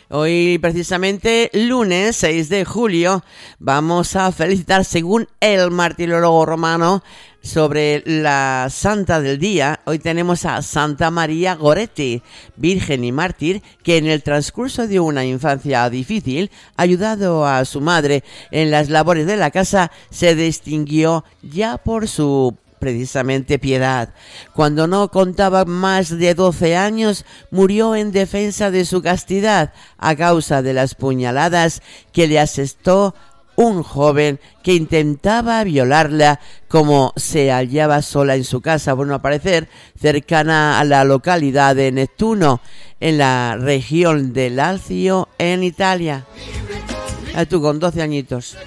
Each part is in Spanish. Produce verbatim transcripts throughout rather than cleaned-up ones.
Hoy precisamente lunes seis de julio vamos a felicitar, según el martirólogo romano, sobre la santa del día. Hoy tenemos a Santa María Goretti, virgen y mártir, que en el transcurso de una infancia difícil, ayudado a su madre en las labores de la casa, se distinguió ya por su precisamente piedad. Cuando no contaba más de doce años, murió en defensa de su castidad a causa de las puñaladas que le asestó un joven que intentaba violarla, como se hallaba sola en su casa, bueno, a parecer cercana a la localidad de Nettuno, en la región de Lacio, en Italia. A tú con doce añitos.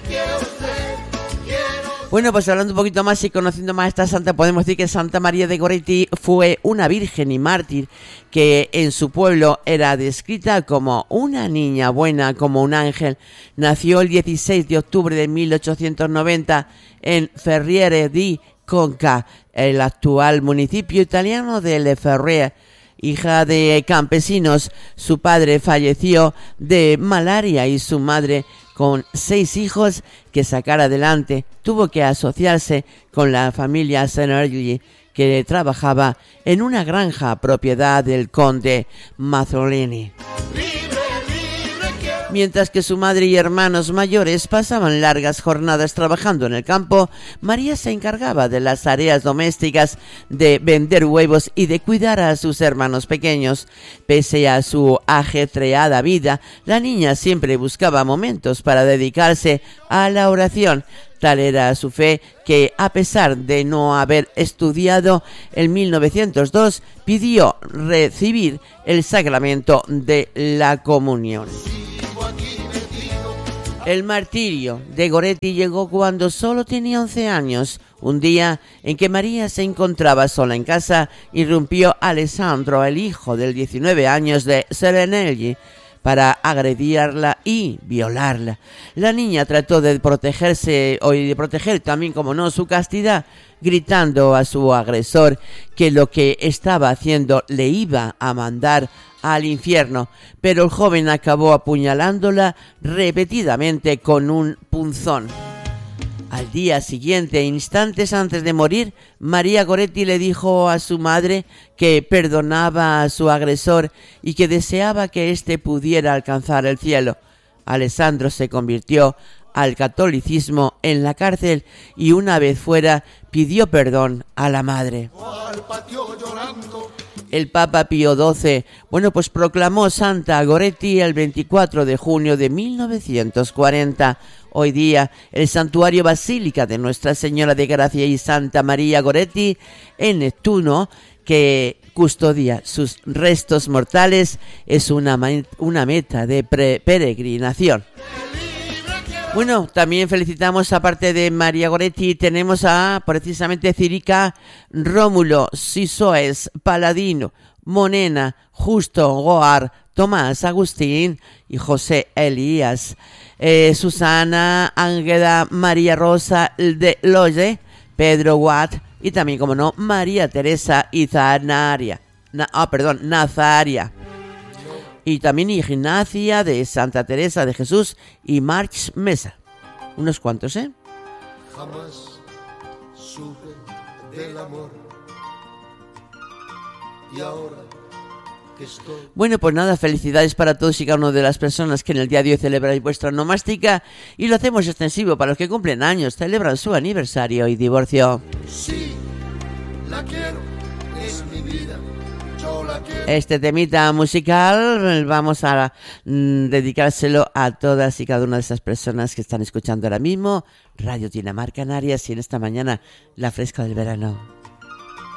Bueno, pues hablando un poquito más y conociendo más a esta santa, podemos decir que Santa María de Goretti fue una virgen y mártir que en su pueblo era descrita como una niña buena, como un ángel. Nació el dieciséis de octubre de mil ochocientos noventa en Ferriere di Conca, el actual municipio italiano de Le Ferriere. Hija de campesinos, su padre falleció de malaria y su madre, con seis hijos que sacar adelante, tuvo que asociarse con la familia Senergli, que trabajaba en una granja propiedad del conde Mazzolini. Mientras que su madre y hermanos mayores pasaban largas jornadas trabajando en el campo, María se encargaba de las tareas domésticas, de vender huevos y de cuidar a sus hermanos pequeños. Pese a su ajetreada vida, la niña siempre buscaba momentos para dedicarse a la oración. Tal era su fe que, a pesar de no haber estudiado, en mil novecientos dos pidió recibir el sacramento de la comunión. El martirio de Goretti llegó cuando solo tenía once años. Un día en que María se encontraba sola en casa, irrumpió Alessandro, el hijo del diecinueve años de Serenelli, para agredirla y violarla. La niña trató de protegerse, o de proteger también, como no, su castidad, gritando a su agresor que lo que estaba haciendo le iba a mandar al infierno, pero el joven acabó apuñalándola repetidamente con un punzón. Al día siguiente, instantes antes de morir, María Goretti le dijo a su madre que perdonaba a su agresor y que deseaba que éste pudiera alcanzar el cielo. Alessandro se convirtió al catolicismo en la cárcel y una vez fuera pidió perdón a la madre. El Papa Pío doce, bueno, pues proclamó Santa Goretti el veinticuatro de junio de mil novecientos cuarenta. Hoy día, el santuario Basílica de Nuestra Señora de Gracia y Santa María Goretti en Nettuno, que custodia sus restos mortales, es una, una meta de pre- peregrinación. Bueno, también felicitamos, aparte de María Goretti, tenemos a precisamente Cirica, Rómulo, Sisoes, Paladino, Monena, Justo, Goar, Tomás, Agustín y José Elías, eh, Susana, Ángela, María Rosa de Loye, Pedro Watt y también, como no, María Teresa Izanaria, Na, ah, perdón, Nazaria. Y también Ignacia de Santa Teresa de Jesús y Marx Mesa. Unos cuantos, ¿eh? Jamás supe del amor y ahora que estoy... Bueno, pues nada, felicidades para todos y cada una de las personas que en el día de hoy celebráis vuestra onomástica, y lo hacemos extensivo para los que cumplen años, celebran su aniversario y divorcio. Sí, la quiero, es mi vida. Este temita musical vamos a mm, dedicárselo a todas y cada una de esas personas que están escuchando ahora mismo Radio Dinamarca Canarias y en esta mañana la fresca del verano.